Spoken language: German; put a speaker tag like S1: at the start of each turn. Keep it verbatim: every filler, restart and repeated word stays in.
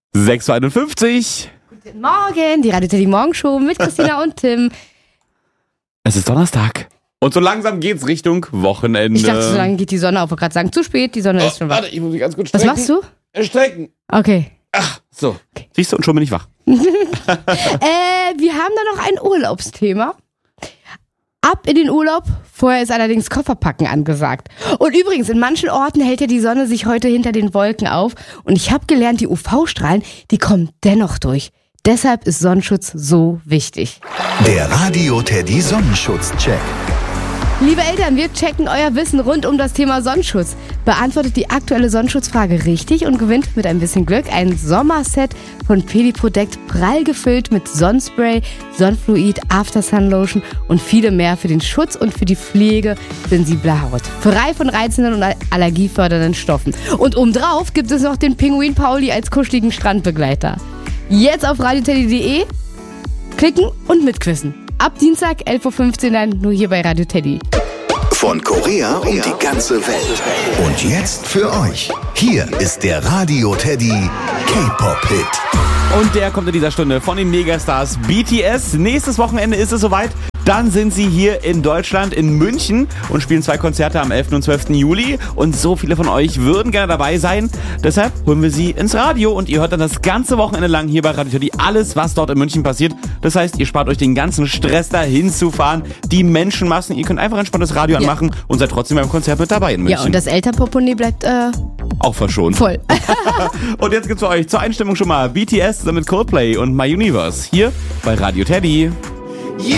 S1: sechs Uhr einundfünfzig.
S2: Guten Morgen, die Radio Teddy Morgenshow mit Christina und Tim.
S1: Es ist Donnerstag. Und so langsam geht's Richtung Wochenende.
S2: Ich dachte, so lange geht die Sonne auf. Ich wollte gerade sagen, zu spät, die Sonne
S1: oh,
S2: ist schon wach.
S1: Warte, ich muss mich ganz gut strecken.
S2: Was machst du?
S1: Strecken.
S2: Okay.
S1: Ach, so.
S2: Okay.
S1: Siehst du, und schon bin ich wach.
S2: äh, wir haben da noch ein Urlaubsthema. Ab in den Urlaub. Vorher ist allerdings Kofferpacken angesagt. Und übrigens, in manchen Orten hält ja die Sonne sich heute hinter den Wolken auf. Und ich habe gelernt, die U V-Strahlen, die kommen dennoch durch. Deshalb ist Sonnenschutz so wichtig.
S3: Der Radio Teddy Sonnenschutz-Check.
S2: Liebe Eltern, wir checken euer Wissen rund um das Thema Sonnenschutz. Beantwortet die aktuelle Sonnenschutzfrage richtig und gewinnt mit ein bisschen Glück ein Sommerset von Pediprodect, prall gefüllt mit Sonnenspray, Sonnenfluid, After-Sun-Lotion und viele mehr für den Schutz und für die Pflege sensibler Haut. Frei von reizenden und allergiefördernden Stoffen. Und obendrauf gibt es noch den Pinguin Pauli als kuscheligen Strandbegleiter. Jetzt auf radioteddy punkt de klicken und mitquissen. Ab Dienstag elf Uhr fünfzehn dann nur hier bei Radio Teddy.
S3: Von Korea um die ganze Welt. Und jetzt für euch. Hier ist der Radio Teddy K-Pop-Hit.
S1: Und der kommt in dieser Stunde von den Megastars B T S. Nächstes Wochenende ist es soweit. Dann sind sie hier in Deutschland, in München und spielen zwei Konzerte am elften und zwölften Juli. Und so viele von euch würden gerne dabei sein. Deshalb holen wir sie ins Radio und ihr hört dann das ganze Wochenende lang hier bei Radio Teddy alles, was dort in München passiert. Das heißt, ihr spart euch den ganzen Stress, da hinzufahren, die Menschenmassen. Ihr könnt einfach entspanntes Radio anmachen ja. und seid trotzdem beim Konzert mit dabei in München.
S2: Ja, und das Elternportemonnaie bleibt äh,
S1: auch verschont.
S2: Voll.
S1: Und jetzt gibt's für euch zur Einstimmung schon mal B T S zusammen mit Coldplay und My Universe hier bei Radio Teddy.